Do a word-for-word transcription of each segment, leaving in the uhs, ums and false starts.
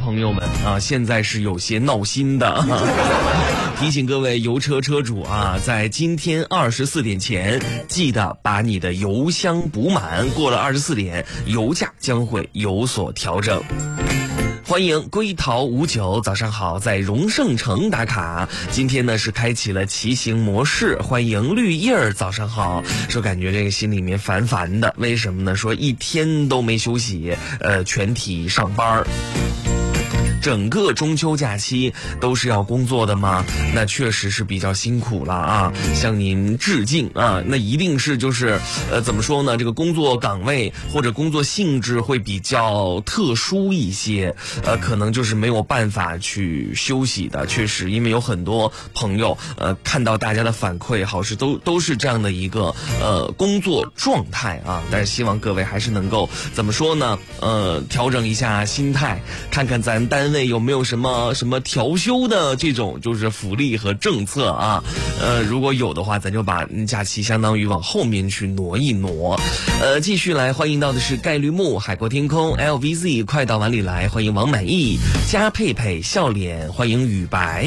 朋友们啊，现在是有些闹心的。提醒各位油车车主啊，在今天二十四点前记得把你的油箱补满，过了二十四点油价将会有所调整。欢迎归桃五九，早上好，在荣盛城打卡。今天呢是开启了骑行模式，欢迎绿叶儿，早上好。说感觉这个心里面烦烦的，为什么呢？说一天都没休息，呃，全体上班。整个中秋假期都是要工作的吗？那确实是比较辛苦了啊，向您致敬啊！那一定是就是呃怎么说呢？这个工作岗位或者工作性质会比较特殊一些，呃，可能就是没有办法去休息的。确实，因为有很多朋友呃看到大家的反馈，好是都都是这样的一个呃工作状态啊。但是希望各位还是能够怎么说呢？呃，调整一下心态，看看咱单位有没有什么什么调休的这种就是福利和政策啊？呃，如果有的话，咱就把假期相当于往后面去挪一挪。呃，继续来欢迎到的是概率木、海阔天空、L V Z 快到碗里来，欢迎王满意、加佩佩笑脸，欢迎雨白。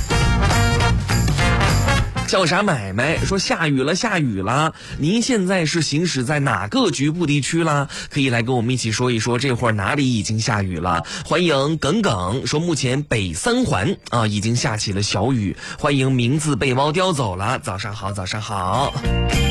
叫啥买卖？说下雨了，下雨了。您现在是行驶在哪个局部地区啦？可以来跟我们一起说一说，这会儿哪里已经下雨了？欢迎耿耿说，目前北三环啊已经下起了小雨。欢迎名字被猫叼走了，早上好，早上好。